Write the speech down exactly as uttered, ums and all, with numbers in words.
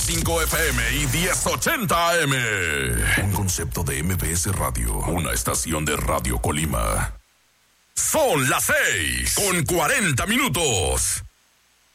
cinco F M y diez ochenta A M. Un concepto de M B S Radio, una estación de Radio Colima. Son las seis con cuarenta minutos.